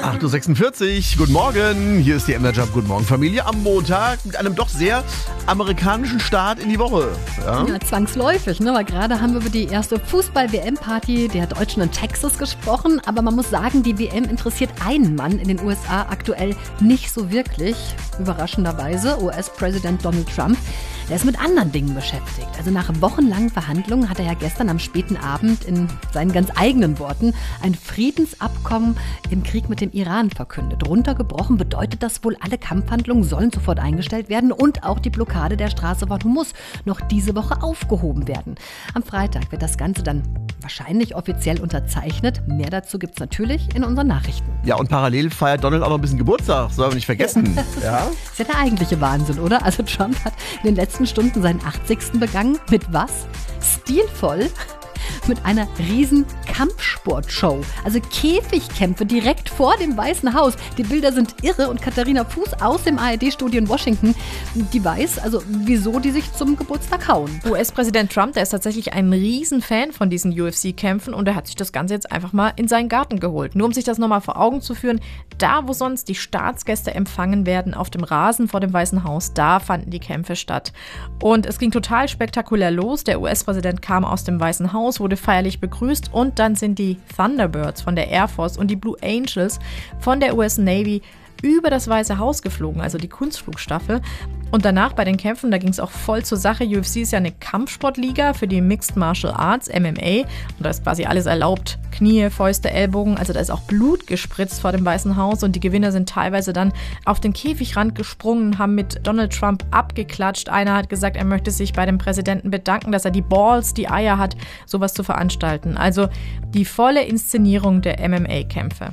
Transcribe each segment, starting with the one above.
8.46 Uhr, guten Morgen, hier ist die MDR Guten Morgen Familie am Montag mit einem doch sehr amerikanischen Start in die Woche. Ja, zwangsläufig, ne? Weil gerade haben wir über die erste Fußball-WM-Party der Deutschen in Texas gesprochen, aber man muss sagen, die WM interessiert einen Mann in den USA aktuell nicht so wirklich. Überraschenderweise US-Präsident Donald Trump. Der ist mit anderen Dingen beschäftigt. Also nach wochenlangen Verhandlungen hat er ja gestern am späten Abend in seinen ganz eigenen Worten ein Friedensabkommen im Krieg mit dem Iran verkündet. Runtergebrochen bedeutet das wohl, alle Kampfhandlungen sollen sofort eingestellt werden und auch die Blockade der Straße von Hormuz noch diese Woche aufgehoben werden. Am Freitag wird das Ganze dann wahrscheinlich offiziell unterzeichnet. Mehr dazu gibt's natürlich in unseren Nachrichten. Ja, und parallel feiert Donald auch noch ein bisschen Geburtstag, sollen wir nicht vergessen. Ja? Das ist ja der eigentliche Wahnsinn, oder? Also Trump hat in den letzten Stunden seinen 80. begangen. Mit was? Stilvoll. Mit einer riesen Kampfsportshow. Also Käfigkämpfe direkt vor dem Weißen Haus. Die Bilder sind irre und Katharina Fuß aus dem ARD-Studio in Washington, die weiß, also wieso die sich zum Geburtstag hauen. US-Präsident Trump, der ist tatsächlich ein Riesenfan von diesen UFC-Kämpfen und er hat sich das Ganze jetzt einfach mal in seinen Garten geholt. Nur um sich das nochmal vor Augen zu führen, da wo sonst die Staatsgäste empfangen werden, auf dem Rasen vor dem Weißen Haus, da fanden die Kämpfe statt. Und es ging total spektakulär los. Der US-Präsident kam aus dem Weißen Haus, wurde feierlich begrüßt und dann sind die Thunderbirds von der Air Force und die Blue Angels von der US Navy über das Weiße Haus geflogen, also die Kunstflugstaffel. Und danach bei den Kämpfen, da ging es auch voll zur Sache. UFC ist ja eine Kampfsportliga für die Mixed Martial Arts, MMA. Und da ist quasi alles erlaubt. Knie, Fäuste, Ellbogen. Also da ist auch Blut gespritzt vor dem Weißen Haus. Und die Gewinner sind teilweise dann auf den Käfigrand gesprungen, haben mit Donald Trump abgeklatscht. Einer hat gesagt, er möchte sich bei dem Präsidenten bedanken, dass er die Balls, die Eier hat, sowas zu veranstalten. Also die volle Inszenierung der MMA-Kämpfe.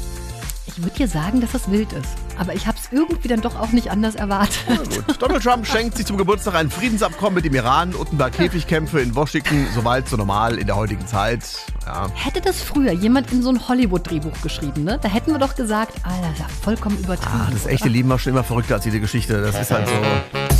Ich würde dir sagen, dass das wild ist. Aber ich habe es irgendwie dann doch auch nicht anders erwartet. Ja, gut. Donald Trump schenkt sich zum Geburtstag ein Friedensabkommen mit dem Iran und ein paar Käfigkämpfe in Washington, soweit so normal in der heutigen Zeit. Ja. Hätte das früher jemand in so ein Hollywood-Drehbuch geschrieben, ne? Da hätten wir doch gesagt, das ist ja vollkommen übertrieben. Das echte Leben war schon immer verrückter als jede Geschichte. Das ist halt so.